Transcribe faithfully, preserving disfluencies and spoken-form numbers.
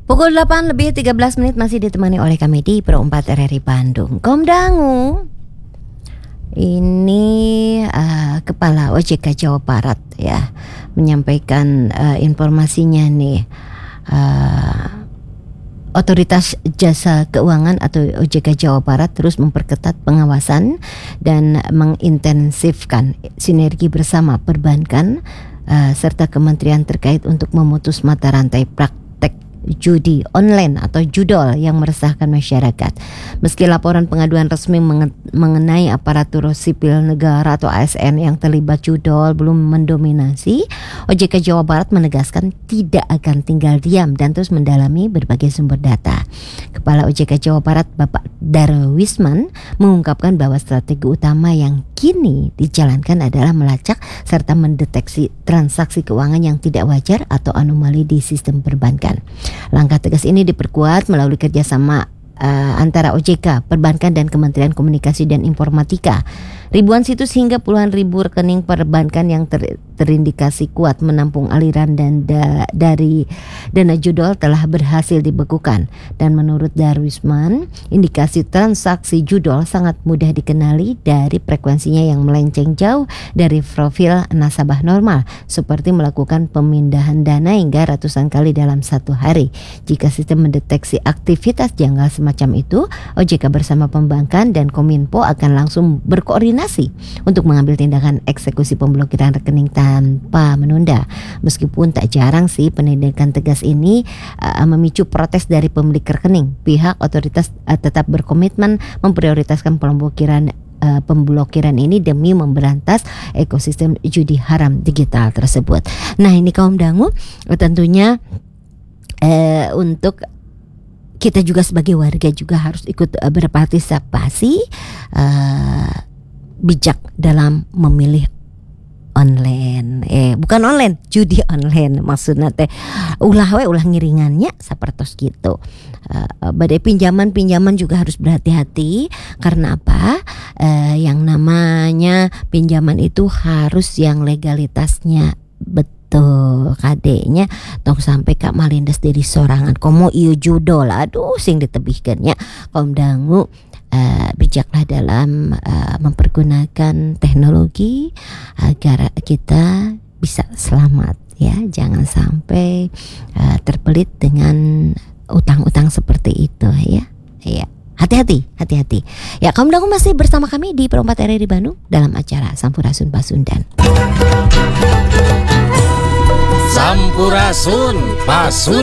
Pukul delapan lebih tiga belas menit masih ditemani oleh kami di Pro empat R R I Bandung. Komdangu, ini uh, Kepala O J K Jawa Barat ya menyampaikan uh, informasinya nih. Uh, Otoritas Jasa Keuangan atau O J K Jawa Barat terus memperketat pengawasan dan mengintensifkan sinergi bersama perbankan uh, serta kementerian terkait untuk memutus mata rantai praktik judi online atau judol yang meresahkan masyarakat. Meski laporan pengaduan resmi mengenai aparatur sipil negara atau A S N yang terlibat judol belum mendominasi, O J K Jawa Barat menegaskan tidak akan tinggal diam dan terus mendalami berbagai sumber data. Kepala O J K Jawa Barat Bapak Darwisman mengungkapkan bahwa strategi utama yang kini dijalankan adalah melacak serta mendeteksi transaksi keuangan yang tidak wajar atau anomali di sistem perbankan. Langkah tegas ini diperkuat melalui kerjasama uh, antara O J K, perbankan dan Kementerian Komunikasi dan Informatika. Ribuan situs hingga puluhan ribu rekening perbankan yang ter, terindikasi kuat menampung aliran dan da, dari dana judol telah berhasil dibekukan. Dan menurut Darwisman, indikasi transaksi judol sangat mudah dikenali dari frekuensinya yang melenceng jauh dari profil nasabah normal, seperti melakukan pemindahan dana hingga ratusan kali dalam satu hari. Jika sistem mendeteksi aktivitas janggal semacam itu, O J K bersama pembankan dan Kominfo akan langsung berkoordinasi untuk mengambil tindakan eksekusi pemblokiran rekening tanpa menunda. Meskipun tak jarang sih penindakan tegas ini uh, memicu protes dari pemilik rekening, pihak otoritas uh, tetap berkomitmen memprioritaskan pemblokiran uh, pemblokiran ini demi memberantas ekosistem judi haram digital tersebut. Nah, ini kaum dangu tentunya uh, untuk kita juga sebagai warga juga harus ikut uh, berpartisipasi uh, bijak dalam memilih online, eh bukan online, judi online maksudnya teh ulah we ulah ngiringannya sapertos gitu. Uh, badai pinjaman pinjaman juga harus berhati-hati karena apa? Uh, yang namanya pinjaman itu harus yang legalitasnya betul. Kadenya tong sampai Kak malindes dari sorangan komo ieu judol, aduh sing ditebihkeunnya. Kom dangu Uh, bijaklah dalam uh, mempergunakan teknologi agar kita bisa selamat ya, jangan sampai uh, terbelit dengan utang-utang seperti itu ya. Ya, hati-hati, hati-hati. Ya, kaum dangu masih bersama kami di Pro empat R R I Bandung dalam acara Sampurasun Pasundan. Sampurasun Pasundan.